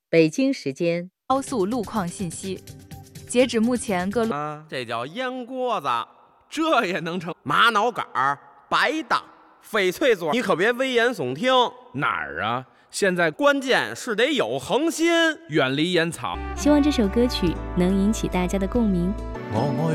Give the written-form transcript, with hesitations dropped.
北京时间高速路况信息，截止目前各路这叫烟锅子，这也能成？玛瑙杆儿、白当、翡翠座，你可别危言耸听。 哪儿啊？现在关键是得有恒心， 远离烟草。 希望这首歌曲能引起大家的共鸣。 我愛